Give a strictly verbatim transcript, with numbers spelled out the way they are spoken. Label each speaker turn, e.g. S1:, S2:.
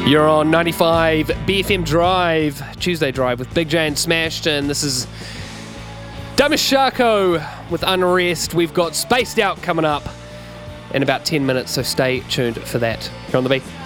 S1: You're on ninety-five B F M Drive, Tuesday Drive with Big J and Smashed, and this is Damashako with Unrest. We've got Spaced Out coming up in about ten minutes, so stay tuned for that. Here on the beat.